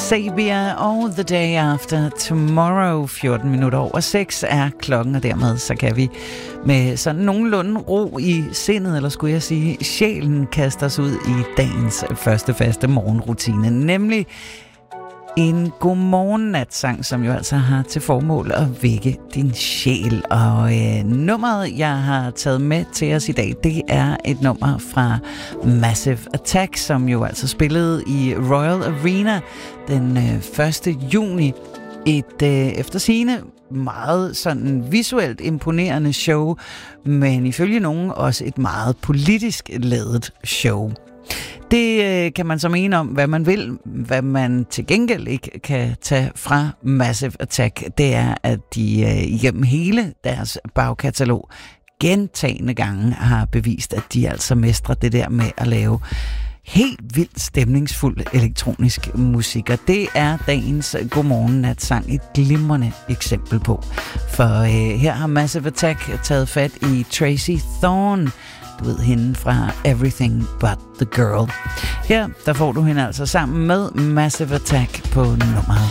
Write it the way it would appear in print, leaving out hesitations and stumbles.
Sabia og The Day After Tomorrow. 14 minutter over 6 er klokken, og dermed så kan vi med sådan nogenlunde ro i sindet, eller skulle jeg sige sjælen, kaste os ud i dagens første faste morgenrutine, nemlig en godmorgen-natsang, som jo altså har til formål at vække din sjæl. Og nummeret, jeg har taget med til os i dag, det er et nummer fra Massive Attack, som jo altså spillede i Royal Arena den 1. juni. Et efter sigende meget sådan visuelt imponerende show, men ifølge nogen også et meget politisk ladet show. Det kan man så mene om, hvad man vil. Hvad man til gengæld ikke kan tage fra Massive Attack, det er, at de igennem hele deres bagkatalog gentagne gange har bevist, at de altså mestrer det der med at lave helt vildt stemningsfuld elektronisk musik. Og det er dagens godmorgen-natsang et glimrende eksempel på. For her har Massive Attack taget fat i Tracy Thorn. Du ved hende fra Everything But The Girl. Her, der får du hende altså sammen med Massive Attack på nummeret